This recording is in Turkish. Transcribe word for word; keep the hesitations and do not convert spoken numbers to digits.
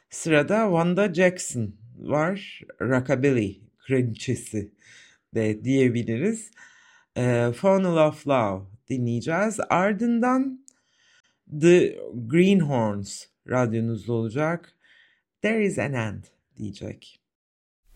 Sırada Wanda Jackson var. Rockabilly kraliçesi de diyebiliriz. Ee, Funnel of Love dinleyeceğiz. Ardından The Greenhorns radyonuzda olacak. There is an end diyecek.